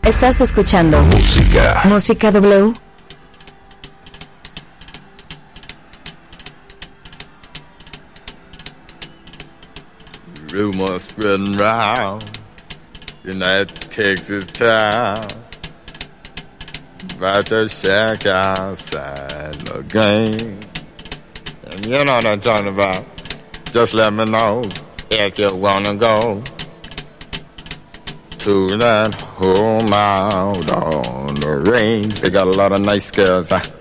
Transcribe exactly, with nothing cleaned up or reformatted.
Estás escuchando Música. Música W. Rumors spreading round in that Texas town about the shack outside the game. And you know what I'm talking about. Just let me know if you wanna go to that home out on the range. They got a lot of nice girls. I